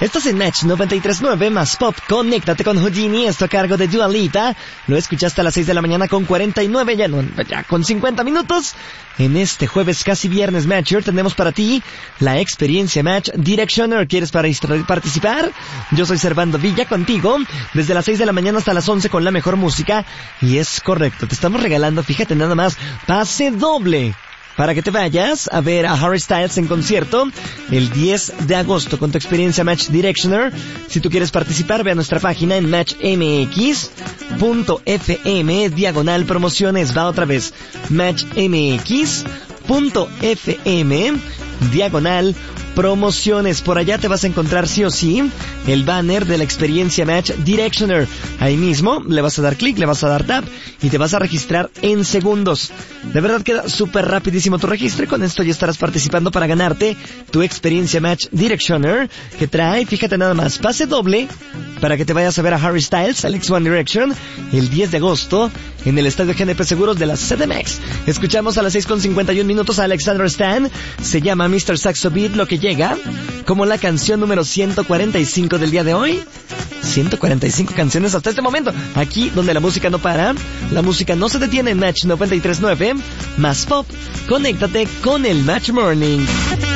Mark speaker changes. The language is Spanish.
Speaker 1: Estás en Match 93.9 más Pop. Conéctate con Houdini, esto a cargo de Dua Lipa. Lo escuchaste a las 6 de la mañana con 49, ya con 50 minutos. En este jueves casi viernes Matcher tenemos para ti la experiencia Match Directioner. ¿Quieres participar? Yo soy Servando Villa contigo desde las 6 de la mañana hasta las 11 con la mejor música. Y es correcto, te estamos regalando, fíjate nada más, pase doble para que te vayas a ver a Harry Styles en concierto el 10 de agosto con tu experiencia Match Directioner. Si tú quieres participar, ve a nuestra página en matchmx.fm/promociones. Va otra vez, matchmx.fm/promociones. Por allá te vas a encontrar sí o sí el banner de la experiencia Match Directioner. Ahí mismo le vas a dar clic, le vas a dar tap y te vas a registrar en segundos. De verdad queda súper rapidísimo tu registro y con esto ya estarás participando para ganarte tu experiencia Match Directioner, que trae, fíjate nada más, pase doble para que te vayas a ver a Harry Styles, Alex One Direction, el 10 de agosto en el estadio GNP Seguros de la CDMX. Escuchamos a las 6:51 minutos a Alexander Stan. Se llama Mr. Saxo Beat, lo que llega como la canción número 145 del día de hoy. 145 canciones hasta este momento. Aquí donde la música no para, la música no se detiene en Match 93.9 más Pop. Conéctate con el Match Morning.